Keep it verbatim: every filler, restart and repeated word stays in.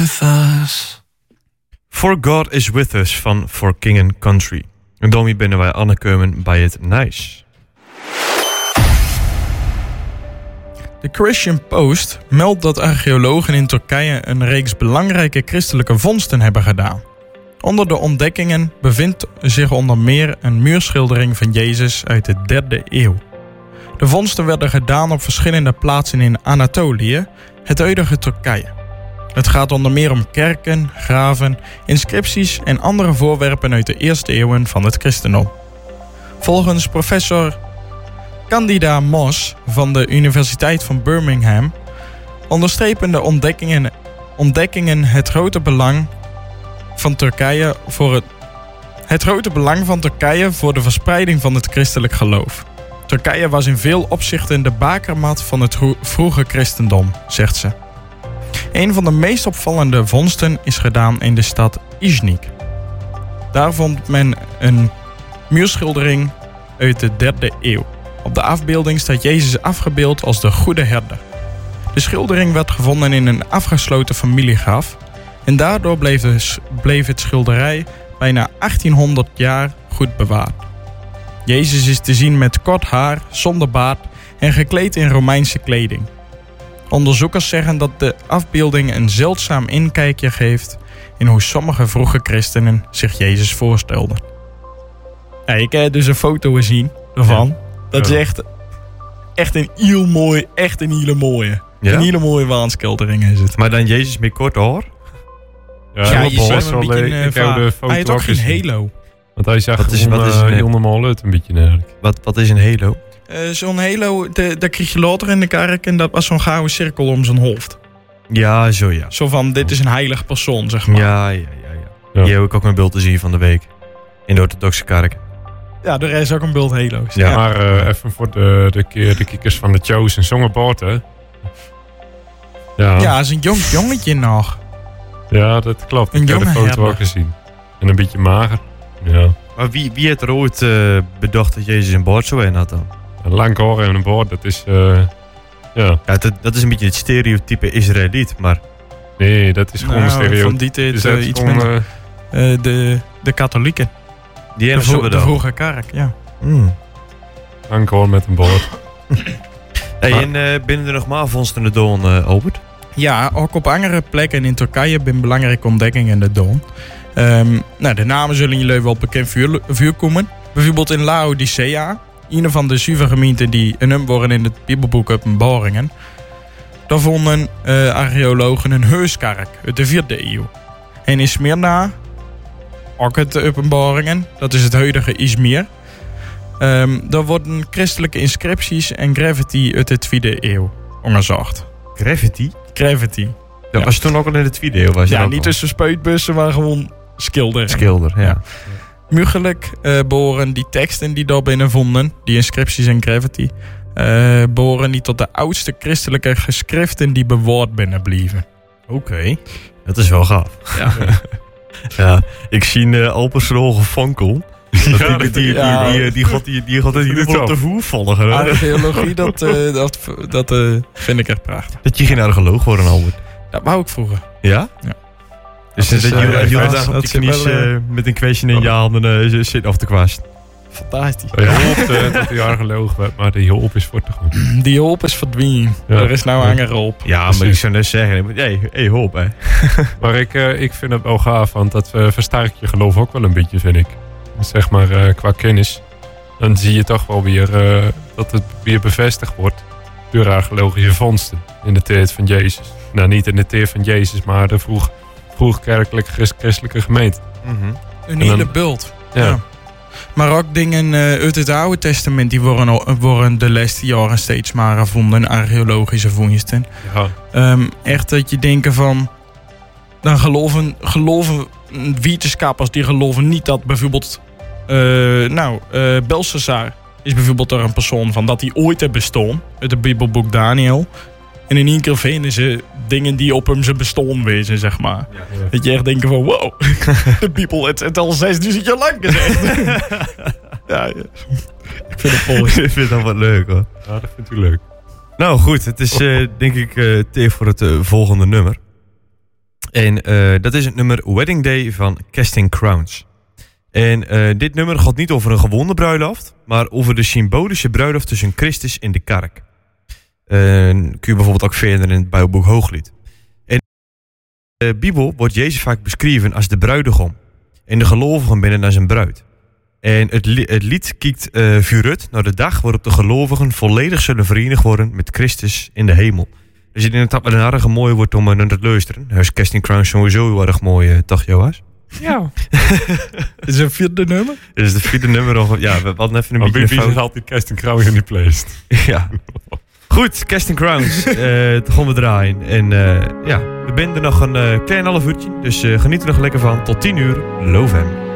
with us. For God is with us van For King and Country. En daarmee binnen wij aangekomen bij het Nice. De Christian Post meldt dat archeologen in Turkije een reeks belangrijke christelijke vondsten hebben gedaan. Onder de ontdekkingen bevindt zich onder meer een muurschildering van Jezus uit de derde eeuw. De vondsten werden gedaan op verschillende plaatsen in Anatolië, het huidige Turkije. Het gaat onder meer om kerken, graven, inscripties en andere voorwerpen uit de eerste eeuwen van het christendom. Volgens professor Candida Moss van de Universiteit van Birmingham onderstrepen de ontdekkingen, ontdekkingen het grote belang van Turkije voor het, het grote belang van Turkije voor de verspreiding van het christelijk geloof. Turkije was in veel opzichten de bakermat van het vroege christendom, zegt ze. Een van de meest opvallende vondsten is gedaan in de stad Iznik. Daar vond men een muurschildering uit de derde eeuw. Op de afbeelding staat Jezus afgebeeld als de goede herder. De schildering werd gevonden in een afgesloten familiegraf en daardoor bleef, de, bleef het schilderij bijna achttienhonderd jaar goed bewaard. Jezus is te zien met kort haar, zonder baard en gekleed in Romeinse kleding. Onderzoekers zeggen dat de afbeelding een zeldzaam inkijkje geeft in hoe sommige vroege christenen zich Jezus voorstelden. Ja, ik heb dus een foto gezien ervan. Ja. Dat is echt, echt een heel mooi, echt een hele mooie. Ja? Een hele mooie waanschildering is het. Maar dan Jezus met kort haar? Ja, ja je ziet hem een beetje uh, va- hij heeft ook geen halo. Want hij zegt gewoon uh, heel normaal uit een beetje eigenlijk. Wat, wat is een halo? Uh, zo'n halo, de, dat kreeg je later in de kerk en dat was zo'n gouden cirkel om zijn hoofd. Ja, zo ja. Zo van, dit is een heilig persoon, zeg maar. Ja, ja, ja. ja. ja. Hier heb ik ook een beeld te zien van de week. In de orthodoxe kerk. Ja, er is ook een beeld halo's. Ja, ja. Maar uh, even voor de, de, de kiekers van de Chosen Songboard, hè. Ja, ja, is een jong jongetje nog. Ja, dat klopt. Een ik heb de foto herder. ook gezien. En een beetje mager. Ja. Maar wie, wie heeft er ooit uh, bedacht dat Jezus een baard zo in had dan? Een lang haar en een baard, dat is... Uh, ja, ja dat, dat is een beetje het stereotype Israëliet, maar... Nee, dat is gewoon nou, een stereotype. Van die tijd uh, iets gewoon, minder. Uh, uh, de, de katholieken. Die de, vro- de vroege kerk, ja. Mm. Lang haar met een baard. Hey, maar, en uh, binnen er nog maar vondsten de Doon, uh, Albert? Ja, ook op andere plekken in Turkije zijn belangrijke ontdekkingen in de Doon. Um, nou, de namen zullen jullie wel bekend vuur, vuur komen. Bijvoorbeeld in Laodicea, een van de zeven gemeenten die genoemd worden in het Bibelboek Openbaringen. Daar vonden uh, archeologen een heuskerk uit de vierde eeuw. En in Smyrna, ook uit de Openbaringen, dat is het huidige Izmir. Um, daar worden christelijke inscripties en graffiti uit de tweede eeuw onderzocht. Graffiti? Graffiti. Dat ja. was toen ook al in de tweede eeuw. Was ja, niet al. Tussen spuitbussen, maar gewoon schilderen. Schilder, ja. ja. Mogelijk uh, behoren die teksten die daar binnen vonden, die inscripties en graffiti, uh, behoren niet tot de oudste christelijke geschriften die bewaard binnenbleven. Oké, okay. Dat is wel gaaf. Ja, ja ik zie uh, Alpersrol gevankel. Ja, die, die, ja. die, die, die gaat die, die gaat in ieder geval op de voer vallen. Archeologie, dat, uh, dat, dat uh, vind ik echt prachtig. Dat je geen archeoloog wordt, Albert. Dat wou ik vroeger. Ja? Ja. Dus dat, dat je uh, heel dag op je knies uh, met een kwestje in je handen uh, zit af te kwasten. Fantastisch. Je hoopt uh, dat hij archeoloog werd, maar die hoop is verdwenen. Die hoop is verdwenen. Ja. Er is nou ja. hanger op. Ja, maar Precies. ik zou net zeggen, hey, hey, hoop hè. Maar ik, uh, ik vind het wel gaaf, want dat uh, versterkt je geloof ook wel een beetje, vind ik. Zeg maar uh, qua kennis. Dan zie je toch wel weer uh, dat het weer bevestigd wordt door archeologische vondsten in de tijd van Jezus. Nou, niet in de tijd van Jezus, maar de vroeg, vroeg kerkelijke christelijke gemeente. Mm-hmm. Een hele dan, bult. Ja. ja. Maar ook dingen uh, uit het Oude Testament die worden, worden de laatste jaren steeds maar gevonden, archeologische vondsten. Ja. Um, echt dat je denkt van, dan geloven, geloven wetenschappers die geloven niet dat bijvoorbeeld, uh, nou, uh, Belshazzar is bijvoorbeeld er een persoon van dat hij ooit heeft bestaan uit het Bibelboek Daniel. En in één keer vinden ze dingen die op hem zijn bestaan wezen, zeg maar. Ja, ja. Dat je echt denkt van, wow, de Bibel het, het al zesduizend jaar lang gezegd. ja, ja, ik vind het mooi. Ik vind dat wat leuk, hoor. Ja, dat vindt u leuk. Nou goed, het is uh, denk ik uh, tijd voor het uh, volgende nummer. En uh, dat is het nummer Wedding Day van Casting Crowns. En uh, dit nummer gaat niet over een gewone bruiloft, maar over de symbolische bruiloft tussen Christus en de kerk. Uh, kun je bijvoorbeeld ook verder in het Bijbelboek Hooglied. En in de Bijbel wordt Jezus vaak beschreven als de bruidegom. En de gelovigen binnen naar zijn bruid. En het, li- het lied kijkt uh, vooruit naar de dag waarop de gelovigen volledig zullen verenigd worden met Christus in de hemel. Dus ik denk dat dat wel een aardig mooi wordt om uh, naar te luisteren. Dus Casting Crowns sowieso heel erg mooi, uh, toch Joas? Ja. Is het een vierde nummer? Dit is de vierde nummer. Of, ja, we hadden even een maar beetje... Wie zit altijd Casting Crowns in die playlist? Ja. Goed, Casting Crowns. uh, dat gaan we draaien. En uh, ja, we zijn er nog een uh, klein half uurtje. Dus uh, geniet er nog lekker van. Tot tien uur. Love hem.